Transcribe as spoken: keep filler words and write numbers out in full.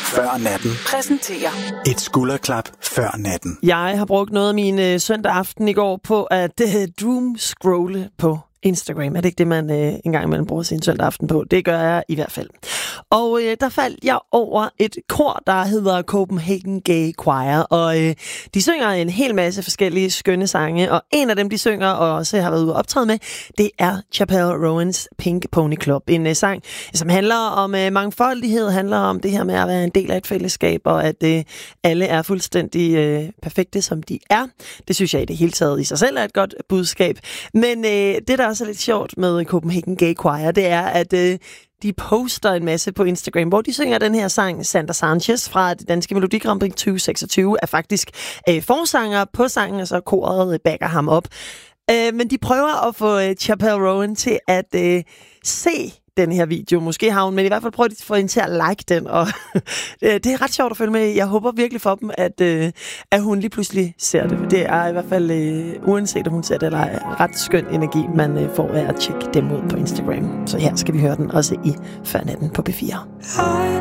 før natten præsenterer et skulderklap før natten. Jeg har brugt noget af min øh, søndag aften i går på at øh, doom-scrolle på Instagram. Er det ikke det, man øh, engang imellem bruger sin søndag aften på? Det gør jeg i hvert fald. Og øh, der faldt jeg over et kor, der hedder Copenhagen Gay Choir, og øh, de synger en hel masse forskellige skønne sange, og en af dem, de synger, og også har været ude og optræde med, det er Chappell Rowans Pink Pony Club. En øh, sang, som handler om øh, mangfoldighed, handler om det her med at være en del af et fællesskab, og at øh, alle er fuldstændig øh, perfekte, som de er. Det synes jeg i det hele taget i sig selv er et godt budskab. Men øh, det, der også er lidt sjovt med Copenhagen Gay Choir, det er, at øh, de poster en masse på Instagram, hvor de synger den her sang. Sander Sanchez fra det danske Melodi Grand Prix tyve seksogtyve er faktisk øh, forsanger på sangen, og så koret øh, backer ham op. Øh, men de prøver at få øh, Chappell Rowan til at øh, se den her video. Måske har hun, men i hvert fald prøver de at få hende til at like den, og det er ret sjovt at følge med. Jeg håber virkelig for dem, at, øh, at hun lige pludselig ser det. Det er i hvert fald, øh, uanset om hun ser det, eller er ret skøn energi, man øh, får af at tjekke dem ud på Instagram. Så her skal vi høre den også i Før Natten på P fire.